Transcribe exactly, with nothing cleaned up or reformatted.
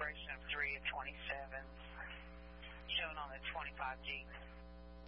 expiration of three of twenty-seven, shown on the twenty-five G.